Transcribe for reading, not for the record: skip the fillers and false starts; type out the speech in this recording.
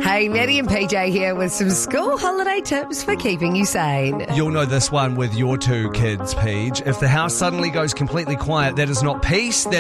Hey, Maddie and PJ here with some school holiday tips for keeping you sane. You'll know this one with your two kids, Paige. If the house suddenly goes completely quiet, that is not peace.